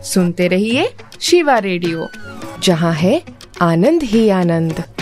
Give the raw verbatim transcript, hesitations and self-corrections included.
सुनते रहिए शिवा रेडियो, जहाँ है आनंद ही आनंद।